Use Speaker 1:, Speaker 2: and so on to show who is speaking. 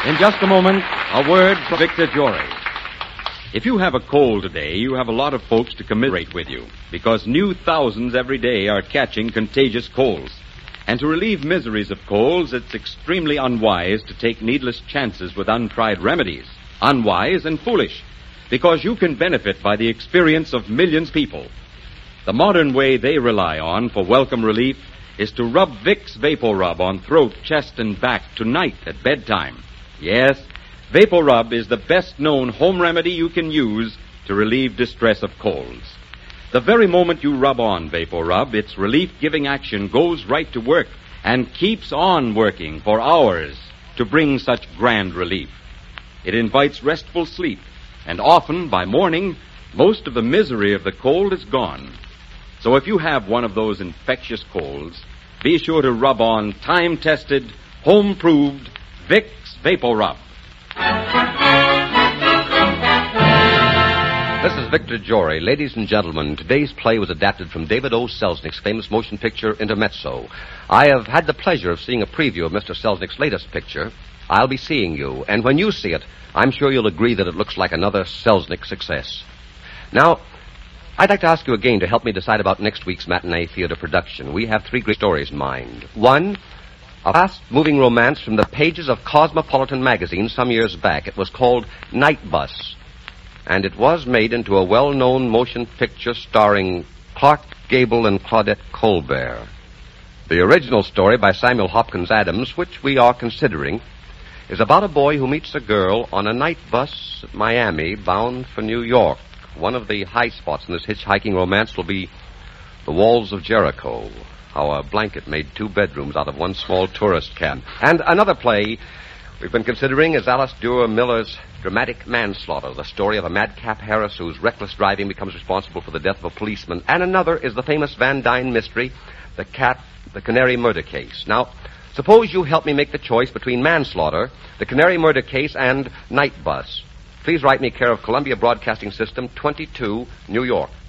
Speaker 1: In just a moment, a word from Victor Jory. If you have a cold today, you have a lot of folks to commiserate with you, because new thousands every day are catching contagious colds. And to relieve miseries of colds, it's extremely unwise to take needless chances with untried remedies. Unwise and foolish, because you can benefit by the experience of millions of people. The modern way they rely on for welcome relief is to rub Vicks VapoRub on throat, chest, and back tonight at bedtime. Yes, VapoRub is the best-known home remedy you can use to relieve distress of colds. The very moment you rub on VapoRub, its relief-giving action goes right to work and keeps on working for hours to bring such grand relief. It invites restful sleep, and often, by morning, most of the misery of the cold is gone. So if you have one of those infectious colds, be sure to rub on time-tested, home-proved Vicks VapoRub.
Speaker 2: This is Victor Jory. Ladies and gentlemen, today's play was adapted from David O. Selznick's famous motion picture, Intermezzo. I have had the pleasure of seeing a preview of Mr. Selznick's latest picture, I'll Be Seeing You, and when you see it, I'm sure you'll agree that it looks like another Selznick success. Now, I'd like to ask you again to help me decide about next week's matinee theater production. We have three great stories in mind. One, a fast-moving romance from the pages of Cosmopolitan magazine some years back. It was called Night Bus, and it was made into a well-known motion picture starring Clark Gable and Claudette Colbert. The original story by Samuel Hopkins Adams, which we are considering, is about a boy who meets a girl on a night bus at Miami bound for New York. One of the high spots in this hitchhiking romance will be the walls of Jericho, how a blanket made 2 bedrooms out of one small tourist camp. And another play we've been considering is Alice Duer Miller's Dramatic Manslaughter, the story of a madcap Harris whose reckless driving becomes responsible for the death of a policeman. And another is the famous Van Dyne mystery, The Canary Murder Case. Now, suppose you help me make the choice between Manslaughter, The Canary Murder Case, and Night Bus. Please write me care of Columbia Broadcasting System, 22, New York.